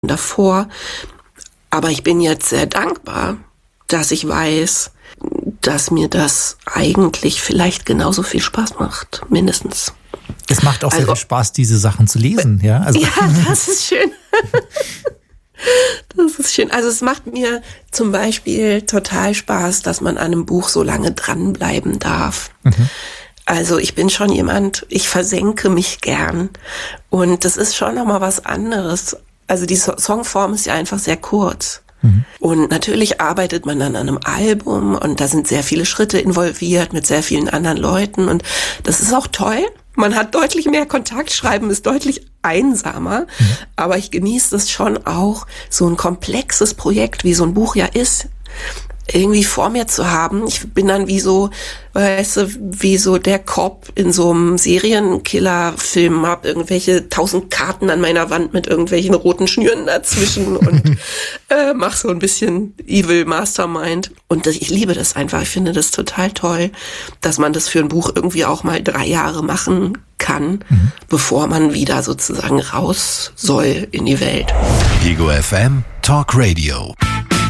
davor. Aber ich bin jetzt sehr dankbar, dass ich weiß, dass mir das eigentlich vielleicht genauso viel Spaß macht, mindestens. Es macht auch sehr viel Spaß, diese Sachen zu lesen, ja? Also. Ja, das ist schön. Das ist schön. Also es macht mir zum Beispiel total Spaß, dass man an einem Buch so lange dranbleiben darf. Mhm. Also ich bin schon jemand, ich versenke mich gern. Und das ist schon nochmal was anderes. Also die Songform ist ja einfach sehr kurz. Mhm. Und natürlich arbeitet man dann an einem Album und da sind sehr viele Schritte involviert mit sehr vielen anderen Leuten. Und das ist auch toll. Man hat deutlich mehr Kontakt, Schreiben ist deutlich einsamer, aber ich genieße es schon auch, so ein komplexes Projekt, wie so ein Buch ja ist, irgendwie vor mir zu haben. Ich bin dann wie so, weißt du, wie so der Cop in so einem Serienkiller-Film, hab irgendwelche 1000 Karten an meiner Wand mit irgendwelchen roten Schnüren dazwischen und mach so ein bisschen Evil Mastermind. Und ich liebe das einfach. Ich finde das total toll, dass man das für ein Buch irgendwie auch mal 3 Jahre machen kann, bevor man wieder sozusagen raus soll in die Welt. Ego FM Talk Radio.